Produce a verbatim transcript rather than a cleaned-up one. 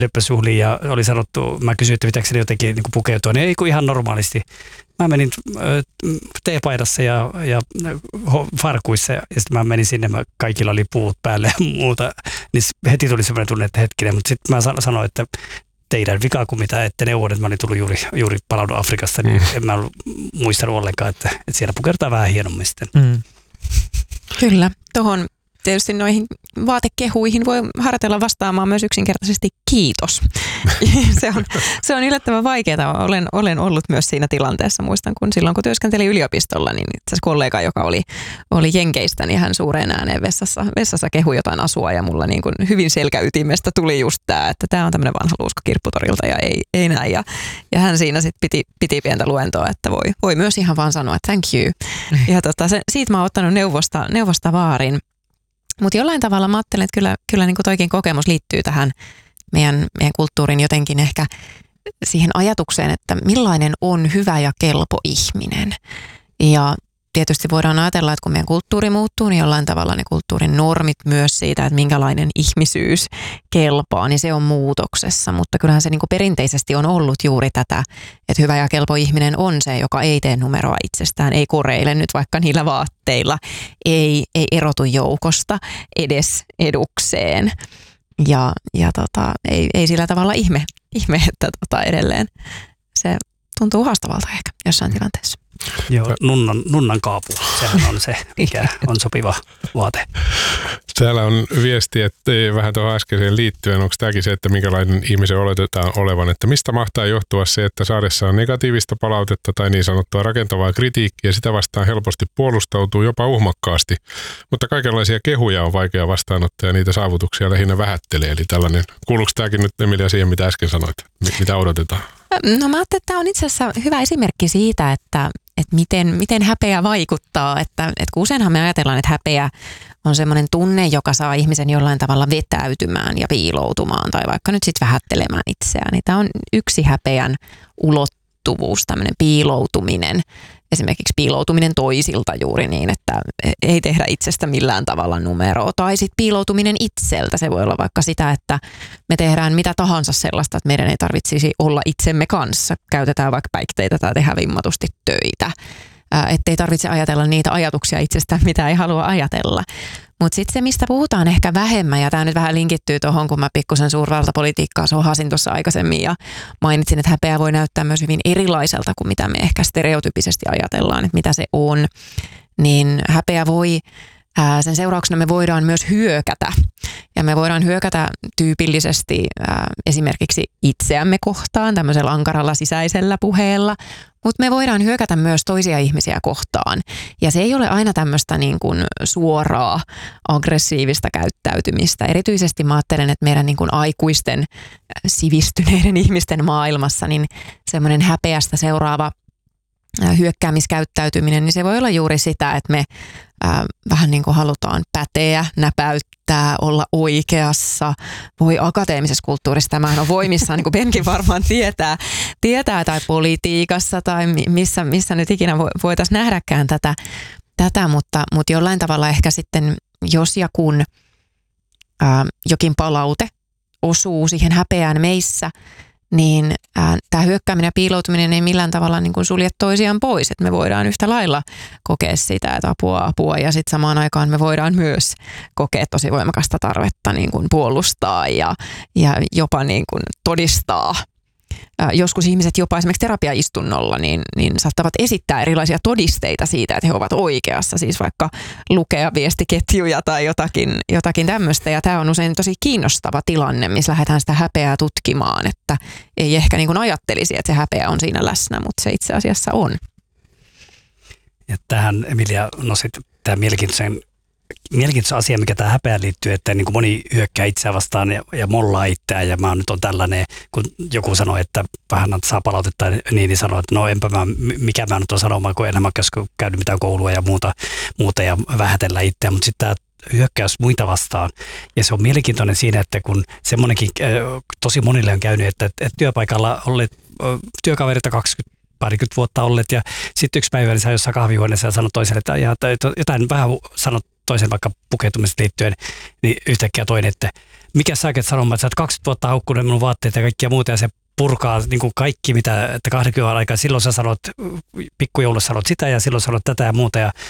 leppäsuhliin ja oli sanottu, mä kysyin, että pitääkö se jotenkin niin kuin pukeutua, niin ei kun ihan normaalisti. Mä menin teepaidassa ja, ja farkuissa ja sitten mä menin sinne, mä, kaikilla oli puut päälle ja muuta, niin heti tuli semmoinen tunne, että hetkinen, mutta sitten mä sanoin, että teidän vika kuin mitä, että neuvon, että mä olin tullut juuri, juuri palannut Afrikasta, niin mm. en mä ollut muistanut ollenkaan, että, että siellä pukertaa vähän hienommin sitten. Mm. Kyllä, tuohon tietysti noihin vaatekehuihin voi harjoitella vastaamaan myös yksinkertaisesti kiitos. se, on, se on yllättävän vaikeaa. Olen, olen ollut myös siinä tilanteessa. Muistan, kun silloin kun työskentelin yliopistolla, niin itse asiassa kollega, joka oli, oli Jenkeistä, niin hän suureen ääneen vessassa, vessassa kehui jotain asua ja mulla niin kuin hyvin selkäytimestä tuli just tämä, että tämä on tämmöinen vanha luuska kirpputorilta ja ei, ei näin. Ja, ja hän siinä sitten piti, piti pientä luentoa, että voi, voi myös ihan vaan sanoa, että thank you. Ja tota, se, siitä mä oon ottanut neuvosta, neuvosta vaarin. Mutta jollain tavalla mä ajattelen, että kyllä, kyllä niin kuin toikin kokemus liittyy tähän meidän, meidän kulttuurin jotenkin ehkä siihen ajatukseen, että millainen on hyvä ja kelpo ihminen. Ja tietysti voidaan ajatella, että kun meidän kulttuuri muuttuu, niin jollain tavalla ne kulttuurin normit myös siitä, että minkälainen ihmisyys kelpaa, niin se on muutoksessa. Mutta kyllähän se niin kuin perinteisesti on ollut juuri tätä, että hyvä ja kelpo ihminen on se, joka ei tee numeroa itsestään, ei koreile nyt vaikka niillä vaatteilla, ei, ei erotu joukosta edes edukseen. Ja, ja tota, ei, ei sillä tavalla ihme, ihme että tota edelleen se tuntuu haastavalta ehkä jossain tilanteessa. Joo, nunnan, nunnan kaapu, sehän on se, mikä on sopiva vaate. Täällä on viesti, että vähän tuohon äskeiseen liittyen, onko tämäkin se, että minkälainen ihmisen oletetaan olevan, että mistä mahtaa johtua se, että saadessa on negatiivista palautetta tai niin sanottua rakentavaa kritiikkiä, sitä vastaan helposti puolustautuu jopa uhmakkaasti, mutta kaikenlaisia kehuja on vaikea vastaanottaa ja niitä saavutuksia lähinnä vähättelee, eli tällainen, kuuluuko tämäkin nyt Emilia siihen, mitä äsken sanoit, mitä odotetaan? No mä ajattelin, että tämä on itse asiassa hyvä esimerkki siitä, että, että miten, miten häpeä vaikuttaa. Että, että kun useinhan me ajatellaan, että häpeä on semmoinen tunne, joka saa ihmisen jollain tavalla vetäytymään ja piiloutumaan tai vaikka nyt sitten vähättelemään itseään. Niin tämä on yksi häpeän ulottuvuus, tämmöinen piiloutuminen. Esimerkiksi piiloutuminen toisilta juuri niin, että ei tehdä itsestä millään tavalla numeroa. Tai sitten piiloutuminen itseltä. Se voi olla vaikka sitä, että me tehdään mitä tahansa sellaista, että meidän ei tarvitsisi olla itsemme kanssa. Käytetään vaikka päihteitä tai tehdään vimmatusti töitä. Että ei tarvitse ajatella niitä ajatuksia itsestään, mitä ei halua ajatella. Mutta sitten se, mistä puhutaan ehkä vähemmän, ja tämä nyt vähän linkittyy tuohon, kun mä pikkusen suurvaltapolitiikkaa sohasin tuossa aikaisemmin ja mainitsin, että häpeä voi näyttää myös hyvin erilaiselta kuin mitä me ehkä stereotypisesti ajatellaan, että mitä se on. Niin häpeä voi, ää, sen seurauksena me voidaan myös hyökätä. Ja me voidaan hyökätä tyypillisesti ää, esimerkiksi itseämme kohtaan tämmöisellä ankaralla sisäisellä puheella, mutta me voidaan hyökätä myös toisia ihmisiä kohtaan. Ja se ei ole aina tämmöistä niin kuin suoraa aggressiivista käyttäytymistä. Erityisesti mä ajattelen, että meidän niin kuin aikuisten sivistyneiden ihmisten maailmassa niin semmoinen häpeästä seuraava hyökkäämiskäyttäytyminen, niin se voi olla juuri sitä, että me ää, vähän niin kuin halutaan päteä, näpäyttää, olla oikeassa. Voi akateemisessa kulttuurissa tämähän on voimissaan, niin kuin Benkin varmaan tietää, tietää tai politiikassa tai missä, missä nyt ikinä voitaisiin nähdäkään tätä, tätä mutta, mutta jollain tavalla ehkä sitten, jos ja kun ää, jokin palaute osuu siihen häpeään meissä, niin äh, tämä hyökkääminen ja piiloutuminen ei millään tavalla niin kuin sulje toisiaan pois. Että me voidaan yhtä lailla kokea sitä, että apua, apua ja sitten samaan aikaan me voidaan myös kokea tosi voimakasta tarvetta niin kuin puolustaa ja, ja jopa niin kuin todistaa. Äh, joskus ihmiset jopa esimerkiksi terapiaistunnolla niin, niin saattavat esittää erilaisia todisteita siitä, että he ovat oikeassa. Siis vaikka lukea viestiketjuja tai jotakin, jotakin tämmöistä. Ja tämä on usein tosi kiinnostava tilanne, missä lähdetään sitä häpeää tutkimaan. Että ei ehkä niin kuin ajattelisi, että se häpeä on siinä läsnä, mutta se itse asiassa on. Ja tähän Emilia nostit tämä mielenkiintoisen Mielenkiintoinen asia, mikä tämä häpeään liittyy, että niin kuin moni hyökkää itseään vastaan ja, ja mollaa itseään ja mä nyt on tällainen, kun joku sanoo, että vähän saa palautetta, niin, niin sanoo, että no enpä mä, mikä mä nyt on sanomaan, kun enää mä käynyt mitään koulua ja muuta, muuta ja vähätellä itseään, mutta sitten tämä hyökkäys muita vastaan. Ja se on mielenkiintoinen siinä, että kun semmoinenkin tosi monille on käynyt, että, että työpaikalla olleet työkaverit kaksikymmentä parikymmentä vuotta olleet ja sitten yksi päivä niin sä jossain kahvihuoneessa ja sanot toiselle, että, ja, että jotain vähän sanot toisen vaikka pukeutumisesta liittyen, niin yhtäkkiä toinen, että mikä sä oikein sanomaan, että sä oot kaksikymmentä vuotta haukkunut minun vaatteita ja kaikkia muuta ja se purkaa niin kuin kaikki, mitä että kahdenkymmenen aikaa silloin sä sanot, pikkujoulussa sanot sitä ja silloin sanot tätä ja muuta ja